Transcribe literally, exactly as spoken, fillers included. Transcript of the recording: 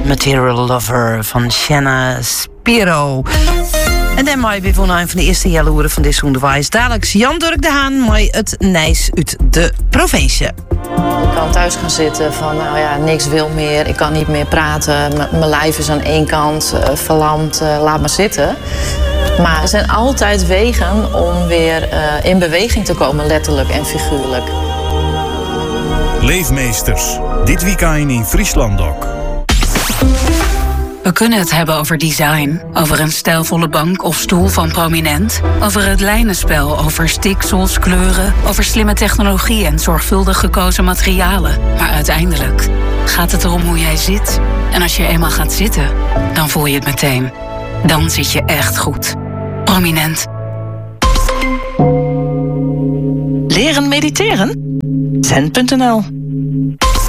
Material Lover van Shanna Spiro. En dan mag je weer van een van de eerste jaloeren van deze onderwijs. Dadelijk Jan Durk de Haan, maar het Nijs uit de provincie. Ik kan thuis gaan zitten van, nou ja, niks wil meer. Ik kan niet meer praten. M- mijn lijf is aan één kant uh, verlamd. Uh, laat maar zitten. Maar er zijn altijd wegen om weer uh, in beweging te komen, letterlijk en figuurlijk. Leefmeesters. Dit weekend in Friesland ook. We kunnen het hebben over design, over een stijlvolle bank of stoel van Prominent, over het lijnenspel, over stiksels, kleuren, over slimme technologie en zorgvuldig gekozen materialen. Maar uiteindelijk gaat het erom hoe jij zit. En als je eenmaal gaat zitten, dan voel je het meteen. Dan zit je echt goed. Prominent. Leren mediteren? Zen punt n l